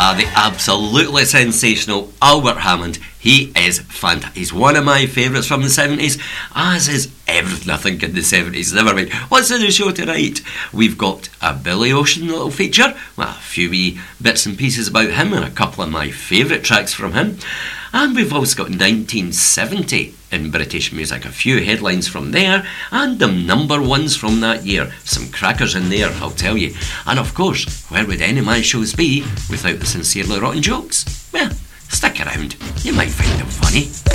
The absolutely sensational Albert Hammond. He is fantastic. He's one of my favourites from the 70s, as is everything I think in the 70s. Never mind. What's in the show tonight? We've got a Billy Ocean little feature, well, a few wee bits and pieces about him and a couple of my favourite tracks from him. And we've also got 1970 in British music, a few headlines from there and the number ones from that year. Some crackers in there, I'll tell you. And of course, where would any of my shows be without the Sincerely Rotten jokes? Well, stick around, you might find them funny.